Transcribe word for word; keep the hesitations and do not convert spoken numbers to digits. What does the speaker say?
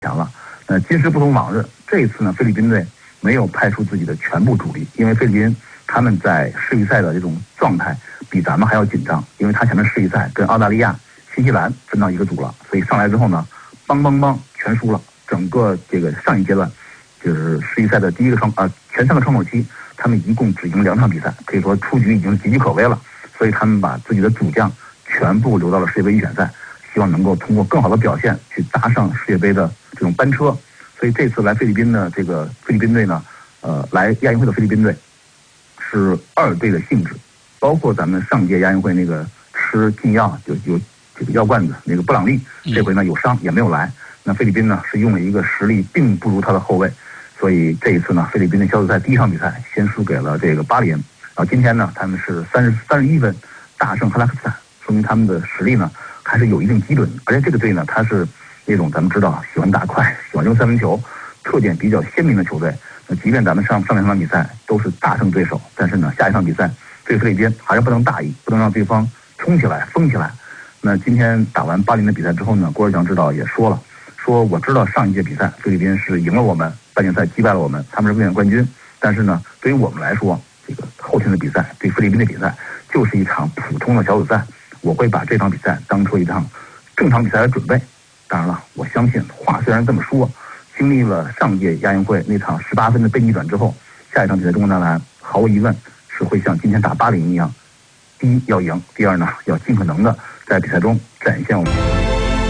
强了。呃，今时不同往日，这一次呢，菲律宾队没有派出自己的全部主力，因为菲律宾他们在世预赛的这种状态比咱们还要紧张，因为他前面世预赛跟澳大利亚、新西兰分到一个组了，所以上来之后呢，梆梆梆全输了。整个这个上一阶段，就是世预赛的第一个窗啊、呃、前三个窗口期，他们一共只赢两场比赛，可以说出局已经岌岌可危了。所以他们把自己的主将全部留到了世界杯预选赛，希望能够通过更好的表现去搭上世界杯的这种班车。所以这次来菲律宾的这个菲律宾队呢，呃，来亚运会的菲律宾队是二队的性质，包括咱们上届亚运会那个吃禁药有有这个药罐子那个布朗利，这回呢有伤也没有来。那菲律宾呢是用了一个实力并不如他的后卫，所以这一次呢，菲律宾的小组赛第一场比赛先输给了这个巴林，然后今天呢他们是三十三十一分大胜哈萨克斯坦，说明他们的实力呢还是有一定基准的。而且这个队呢，他是那种咱们知道喜欢打快、喜欢扔三分球，特点比较鲜明的球队。那即便咱们上上两场比赛都是大胜对手，但是呢，下一场比赛对菲律宾还是不能大意，不能让对方冲起来、疯起来。那今天打完巴林的比赛之后呢，郭尔强指导也说了。说我知道上一届比赛菲律宾是赢了我们，半决赛击败了我们，他们是卫冕冠军。但是呢，对于我们来说，这个后天的比赛对菲律宾的比赛就是一场普通的小组赛，我会把这场比赛当成一场正常比赛来准备。当然了，我相信话虽然这么说，经历了上届亚运会那场十八分的被逆转之后，下一场比赛中国男篮毫无疑问是会像今天打巴林一样，第一要赢，第二呢要尽可能的在比赛中展现我们。